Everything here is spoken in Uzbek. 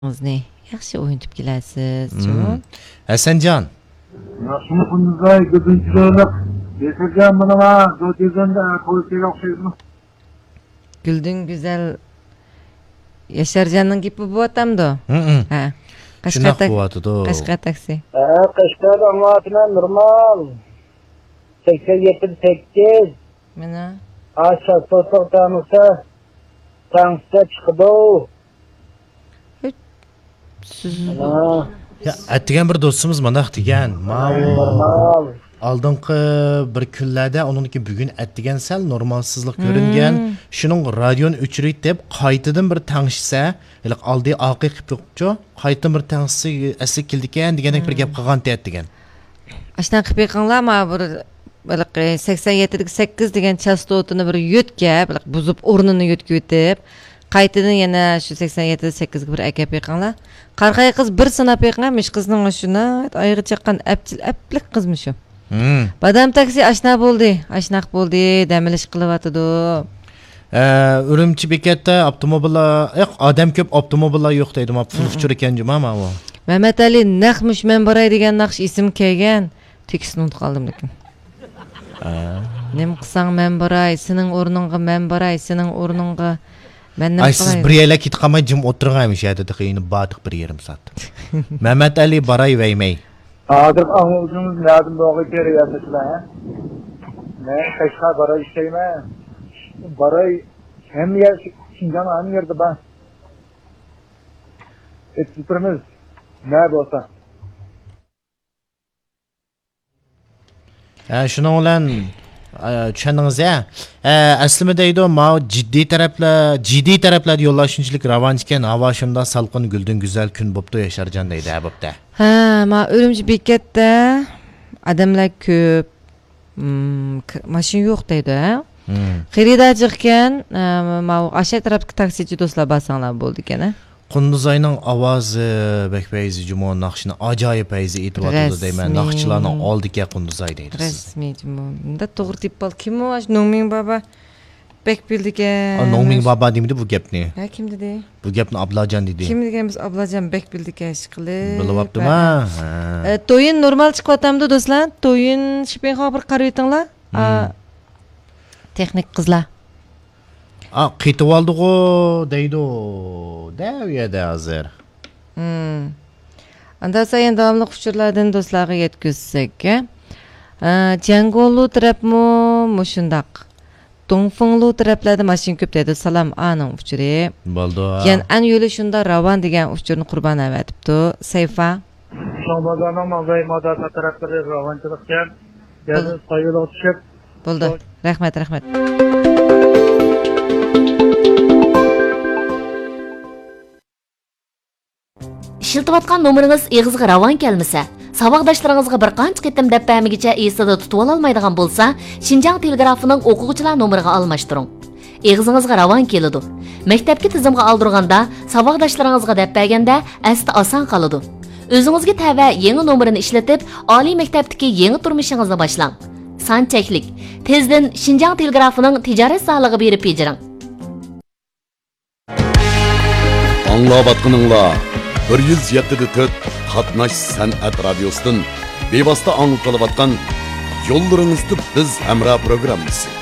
Ne? Yaxshi o'ynab kelasiz, Jon. Hasanjon. Yaxshimi kunduzday gözünçülük. Yetirgan bunama dotizanda polisiyaga o'xshaydi. Güldün güzel Yaşarjanning gipi bo'tamdi. Ha. Shunaqa bo'tadi. Qashqa taksi. Qashqada anlatman normal. 87-8. Mana. Aşağı to'xtamasa tankda chiqdi. Ya, atgan bir do'stimiz mana degan. Normal. Oldingi bir kunlarda uningki bugun atgan sal normalsizlik ko'ringan. Shuning radioni o'chirib deb qaytadan bir tangishsa, hali oldi oqi qilibdi. Qaytadan bir tangishsa asli keldikan degandek bir gap qilgan degan. Ashdan qilib yiqinglarmi bir 87-8 degan chastotini bir yutga, buzib o'rnini yutga o'tib, qaytadan yana shu 87-8 ga bir akab yiqinglar. Qarqay qiz bir sinab yiqgan, mish qizning shuna oyog'i chaqqan aplik qizmish shu. Badam taksi ashna bo'ldi, damilish qilyotdi. Urumchi bekatda avtomobillar, odam ko'p avtomobillar yo'q deydi, ma pul uchur ekan juma ma bu. Mehmet Ali naqmish men boray degan naqsh ism kelgan. Tekisni unutib qoldim lekin. Nem qilsang men boray, sening o'rningga men boray, sening o'rningga men nima qilay? Ay siz bir yayla ketib qolmay jim o'tirganmish ya dedi qiyini batiq bir yarim soat. Mehmet Ali boray veymay. Hozir o'zimiz lazım bo'lgan keryapsizlar, ha? Men Qashqa boray ishlayman. Boray ham yer Şinjan ham yerda bor. Ettirimiz ne bo'lsa. Shuning bilan tushundingiz ya. Aslida deydi, ma jiddiy taraflarda yo'llashunchilik ravon ekan, havo shunda salqin guldan go'zal kun bo'pti Yasharjon deydi habibda. Ha, ma Urumchi bekatda odamlar ko'p, mashina yo'q deydi, ha? Xaridor chiqqan, ma o'sha tarafga taksichi do'stlar basanglar bo'ldi ekan, ha? Qunduzayning ovozi Bekfayzi Jumon naqshini ajoyib fayzi e'tiborda deyman. Naqshchilarning oldiga Qunduzay deydi. Rasmiy Jumon. Unda to'g'ri deb qol. Kim u? Nongming baba bek bildiga. Nongming baba demdi bu gapni. Ha, kim dedi? Bu gapni Ablajon dedi. Kim deganimiz Ablajon bek bildiga ish qilib. Bilyaptimi? To'yin normal chiqyapti do'stlar. To'yin shipinga bir qarab etinglar. Texnik qizlar. Qitib oldi-ku deydi. Daviyada hozir. Anda sayin davomli uchurlardan do'stlarga yetkazsak, Jangolu tarafmi mushundaq. Dongfenglu taraflarda mashina ko'p dedi. Salom aning uchuri. Bo'ldi. Yan an yo'li shunda ravon degan uchurni qurbon avatibdi. Sayfa. Shomozana mazay moda taraflari ravonchilikdan yana qoyilib tushib. Bo'ldi. Rahmat. İşiltiyotgan nomeringiz eg'izga ravon kelmasa, saboqdoshlaringizga bir qancha qitim deb bamigacha esida tutib olmaydigan bo'lsa, Xinjiang telegrafining o'quvchilar nomeriga almashtiring. Eg'izingizga ravon keladi. Maktabga tizimga oldirganda, saboqdoshlaringizga deb berganda asli oson qoladi. O'zingizga tava yangi nomerini ishlatib, oliy maktabdagi yangi turmushingizni boshlang. Son cheklik. Tezdan Xinjiang telegrafining tijorat sohasiga berib bejiring. Anglayotganinglar 107.4 Qatnash san'at radiosidan bevosita anglatilayotgan Yo'llaringizda biz hamroh programmasi.